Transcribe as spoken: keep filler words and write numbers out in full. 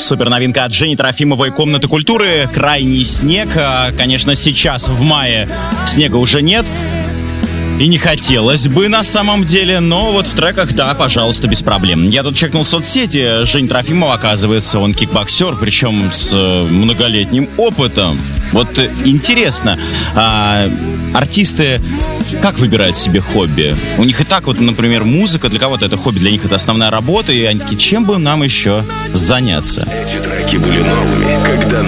Супер новинка от Жени Трофимовой «Комнаты культуры». Крайний снег. Конечно, сейчас в мае снега уже нет. И не хотелось бы на самом деле, но вот в треках, да, пожалуйста, без проблем. Я тут чекнул соцсети. Жень Трофимов, оказывается, он кикбоксер, причем с многолетним опытом. Вот интересно, а артисты как выбирают себе хобби? У них и так вот, например, музыка, для кого-то это хобби, для них это основная работа, и они такие, чем бы нам еще заняться? Эти треки были новыми, когда